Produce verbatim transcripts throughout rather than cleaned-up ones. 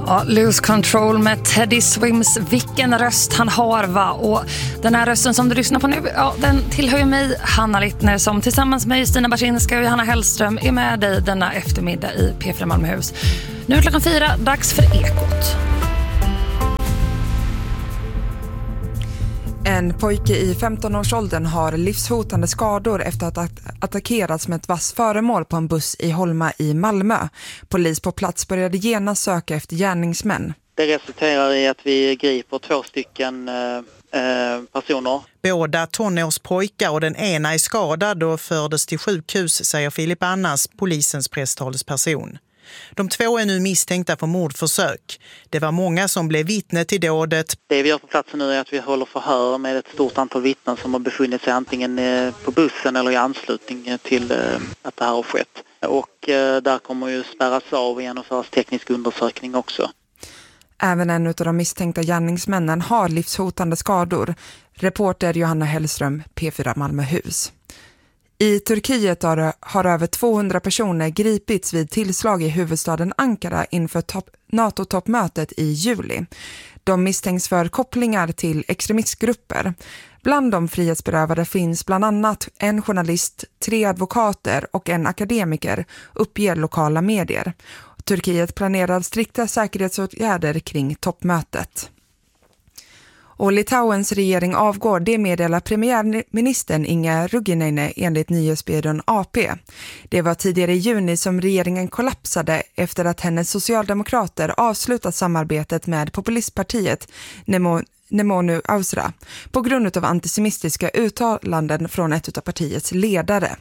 Ja, Lose Control med Teddy Swims. Vilken röst han har, va? Och den här rösten som du lyssnar på nu, ja, den tillhör ju mig, Hanna Littner, som tillsammans med Stina Barsinska och Johanna Hellström är med dig denna eftermiddag i P fyra Malmöhus. Nu är klockan fyra, dags för Ekot. En pojke i femton-årsåldern har livshotande skador efter att ha attackerats med ett vass föremål på en buss i Holma i Malmö. Polis på plats började genast söka efter gärningsmän. Det resulterar i att vi griper två stycken eh, personer. Båda tonårspojkar och den ena är skadad och fördes till sjukhus, säger Filip Annas, polisens presstalesperson. De två är nu misstänkta för mordförsök. Det var många som blev vittne till dådet. Det vi gör på platsen nu är att vi håller förhör med ett stort antal vittnen som har befunnit sig antingen på bussen eller i anslutning till att det här har skett. Och där kommer ju spärras av och genomföras teknisk undersökning också. Även en av de misstänkta gärningsmännen har livshotande skador. Reporter Johanna Hellström, P fyra Malmöhus. I Turkiet har, har över tvåhundra personer gripits vid tillslag i huvudstaden Ankara inför top, NATO-toppmötet i juli. De misstänks för kopplingar till extremistgrupper. Bland de frihetsberövade finns bland annat en journalist, tre advokater och en akademiker, uppger lokala medier. Turkiet planerar strikta säkerhetsåtgärder kring toppmötet. Och Litauens regering avgår, det meddelar premiärministern Inga Rugineine enligt nyhetsbyrån A P. Det var tidigare i juni som regeringen kollapsade efter att hennes socialdemokrater avslutat samarbetet med populistpartiet Nemo, Nemonu Ausra på grund av antisemitiska uttalanden från ett av partiets ledare.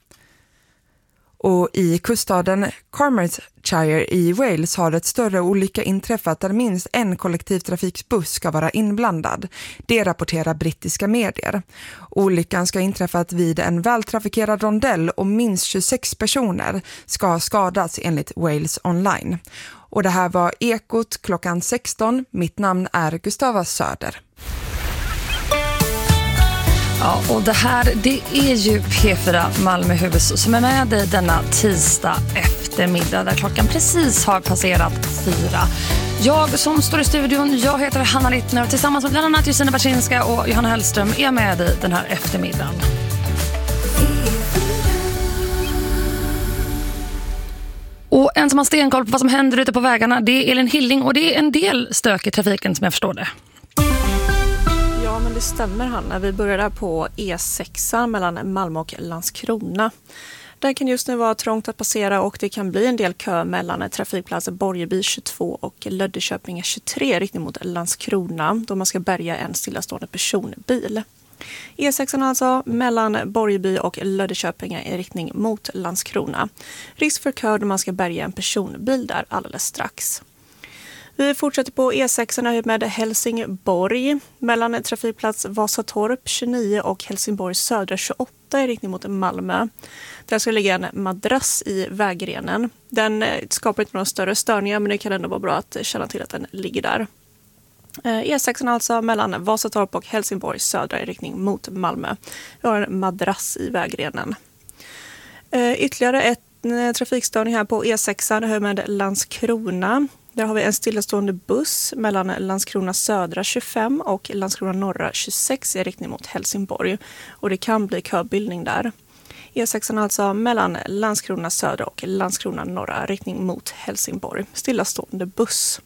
Och i kuststaden Carmarthenshire i Wales har ett större olycka inträffat där minst en kollektivtrafikbuss ska vara inblandad. Det rapporterar brittiska medier. Olyckan ska ha inträffat vid en vältrafikerad rondell och minst tjugosex personer ska ha skadats enligt Wales Online. Och det här var Ekot klockan sexton. Mitt namn är Gustava Söder. Ja, och det här, det är ju P fyra Malmöhus som är med dig denna tisdag eftermiddag där klockan precis har passerat fyra. Jag som står i studion, jag heter Hanna Littner och tillsammans med bland annat Stina Barsinska och Johanna Hellström är med dig den här eftermiddagen. Och en som har stenkoll på vad som händer ute på vägarna, det är Elin Hilling och det är en del stök i trafiken som jag förstår det. Ja, men det stämmer, Hanna. Vi börjar där på E sex mellan Malmö och Landskrona. Där kan just nu vara trångt att passera och det kan bli en del kö mellan trafikplatsen Borgeby tjugotvå och Löddeköpinge tjugotre riktning mot Landskrona då man ska bärga en stillastående personbil. E sex alltså mellan Borgeby och Löddeköpinge i riktning mot Landskrona. Risk för kö då man ska bärga en personbil där alldeles strax. Vi fortsätter på E sex med Helsingborg mellan trafikplats Vasatorp tjugonio och Helsingborg södra tjugoåtta i riktning mot Malmö. Där ska ligga en madrass i vägrenen. Den skapar inte några större störningar men det kan ändå vara bra att känna till att den ligger där. E sex alltså mellan Vasatorp och Helsingborg södra i riktning mot Malmö. Vi har en madrass i vägrenen. Ytterligare ett trafikstörning här på E sex med Landskrona. Där har vi en stillastående buss mellan Landskrona södra tjugofem och Landskrona norra tjugosex i riktning mot Helsingborg. Och det kan bli köbildning där. E sex alltså mellan Landskrona södra och Landskrona norra riktning mot Helsingborg. Stillastående buss.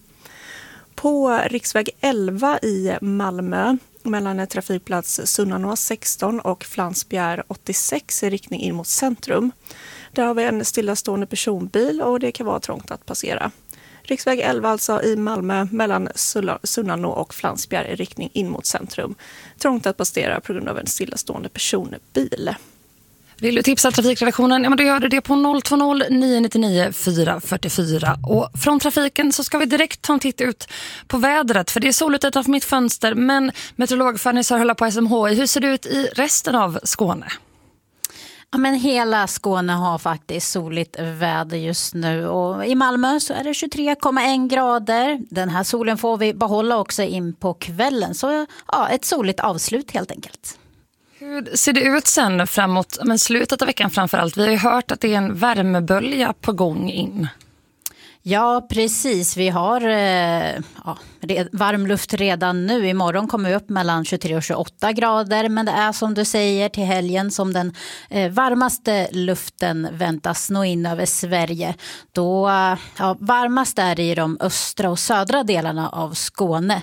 På riksväg elva i Malmö mellan trafikplats Sunnanå sexton och Flansbjerg åttiosex i riktning in mot centrum. Där har vi en stillastående personbil och det kan vara trångt att passera. Riksväg elva alltså i Malmö mellan Sunnanå och Flansbjerg i riktning in mot centrum. Trångt att passera på grund av en stillastående personbil. Vill du tipsa trafikredaktionen? Ja, men då gör du det på noll två noll nio nio nio fyra fyra fyra. Och från trafiken så ska vi direkt ta en titt ut på vädret. För det är soligt utanför mitt fönster. Men meteorolog Fanny Sörhölla på S M H I, hur ser det ut i resten av Skåne? Ja, men hela Skåne har faktiskt soligt väder just nu och i Malmö så är det tjugotre komma en grader. Den här solen får vi behålla också in på kvällen, så ja, ett soligt avslut helt enkelt. Hur ser det ut sen framåt, men slutet av veckan framförallt? Vi har ju hört att det är en värmebölja på gång in. Ja, precis. Vi har eh, ja, varm luft redan nu. Imorgon kommer vi upp mellan tjugotre och tjugoåtta grader. Men det är som du säger till helgen som den eh, varmaste luften väntas nå in över Sverige. Då, ja, varmast är det i de östra och södra delarna av Skåne.